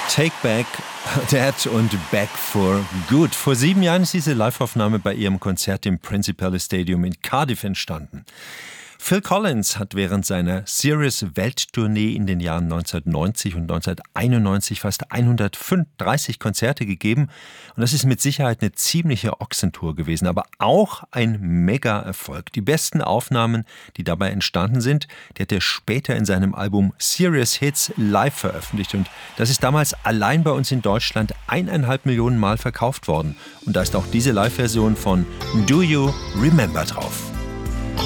Take Back That und Back for Good. Vor 7 Jahren ist diese Live-Aufnahme bei ihrem Konzert im Principal Stadium in Cardiff entstanden. Phil Collins hat während seiner Sirius-Welttournee in den Jahren 1990 und 1991 fast 135 Konzerte gegeben. Und das ist mit Sicherheit eine ziemliche Ochsentour gewesen, aber auch ein Mega-Erfolg. Die besten Aufnahmen, die dabei entstanden sind, die hat er später in seinem Album Sirius Hits live veröffentlicht. Und das ist damals allein bei uns in Deutschland 1,5 Millionen Mal verkauft worden. Und da ist auch diese Live-Version von Do You Remember drauf.